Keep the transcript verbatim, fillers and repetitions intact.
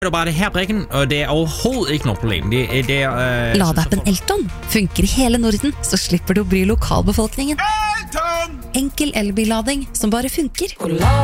Det er bare det her brikken, og det er overhovedet ikke noe problem. Det, det er, uh, Ladeappen Elton funker i hele Norden, så slipper du å bry lokalbefolkningen. Elton! Enkel elbillading som bare funker.